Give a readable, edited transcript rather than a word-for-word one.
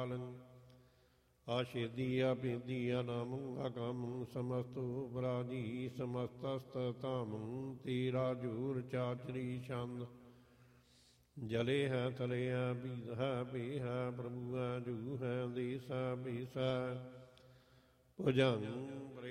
ਕਾਲੰ ਆਸ਼ੇਦੀ ਆਪੇਦੀ ਅਨਾਮੰ ਅਕਾਮੰ ਸਮਸਤੋ ਬਰਾਜੀ ਸਮਸਤਸਤ ਧਾਮੰ ਤੀਰਾ ਜੂਰ ਚਾਚਰੀ ਛੰਦ ਜਲੇ ਹੈ ਤਲੇ ਹੈ ਬੀਜ ਹੈ ਬੀ ਹੈ ਪ੍ਰਭੂ ਹੈ ਜੂ ਹੈ ਦੇਸ ਹੈ ਬੀਸ ਹੈ ਭੁਜੰਗ